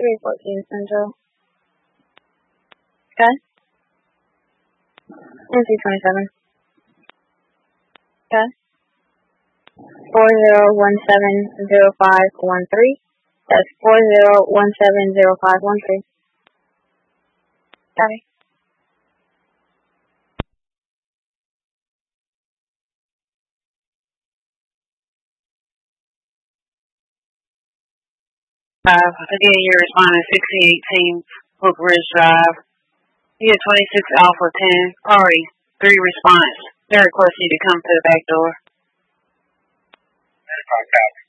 314 Central. Okay. NC27. Okay. 40170513. That's 40170513. Copy. Again, you're responding 6018 Hook Ridge Drive. You get 26 Alpha 10, party, 3 response. They request you to come to the back door. Copy.